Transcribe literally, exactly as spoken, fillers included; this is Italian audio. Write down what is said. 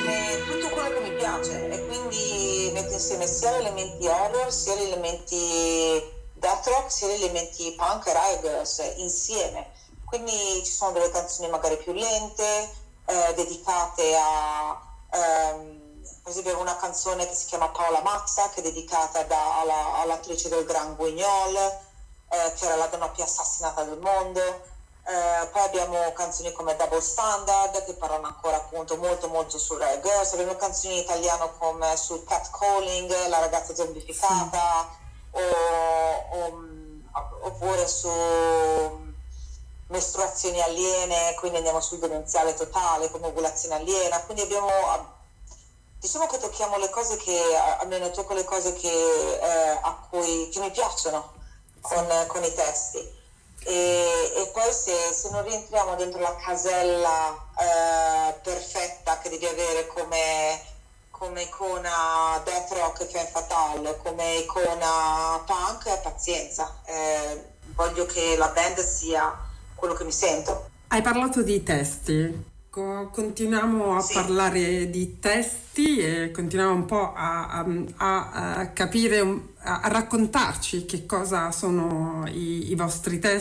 insieme tutto quello che mi piace e quindi metto insieme sia gli elementi horror, sia gli elementi death rock, sia gli elementi punk e Riot Girls insieme. Quindi ci sono delle canzoni magari più lente, eh, dedicate a... ehm, per esempio una canzone che si chiama Paola Mazza, che è dedicata da, alla, all'attrice del Gran Guignol, eh, che era la donna più assassinata del mondo. Eh, poi abbiamo canzoni come Double Standard, che parlano ancora appunto molto molto sul Riot Girls. Abbiamo canzoni in italiano come sul catcalling, la ragazza zombificata, sì. o, o, oppure su mestruazioni aliene, quindi andiamo sul demenziale totale, come ovulazione aliena. Quindi abbiamo... Diciamo che tocchiamo le cose che, almeno tocco le cose che, eh, a cui, che mi piacciono con, con i testi. E, e poi se, se non rientriamo dentro la casella eh, perfetta che devi avere come, come icona death rock e femme fatale, come icona punk, pazienza. Eh, voglio che la band sia quello che mi sento. Hai parlato di testi. Continuiamo a sì. parlare di testi e continuiamo un po' a, a, a capire, a raccontarci che cosa sono i, i vostri testi.